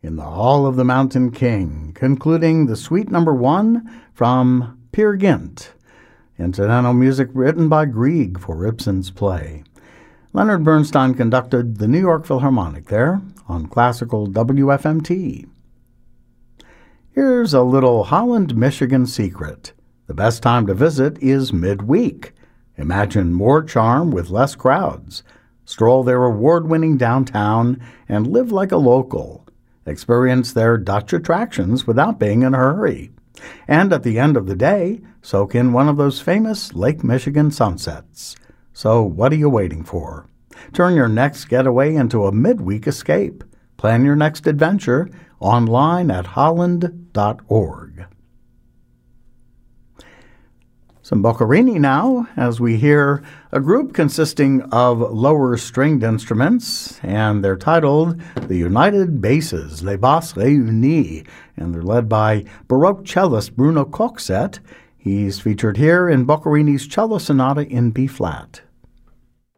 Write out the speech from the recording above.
in the Hall of the Mountain King, concluding the Suite No. 1 from Peer Gynt. Incidental music written by Grieg for Ibsen's play. Leonard Bernstein conducted the New York Philharmonic there on classical WFMT. Here's a little Holland, Michigan secret. The best time to visit is midweek. Imagine more charm with less crowds. Stroll their award-winning downtown and live like a local. Experience their Dutch attractions without being in a hurry. And at the end of the day, soak in one of those famous Lake Michigan sunsets. So what are you waiting for? Turn your next getaway into a midweek escape. Plan your next adventure online at holland.org. Some Boccherini now, as we hear a group consisting of lower stringed instruments, and they're titled the United Basses, Les Basses Réunies, and they're led by Baroque cellist Bruno Coxet. He's featured here in Boccherini's Cello Sonata in B-flat.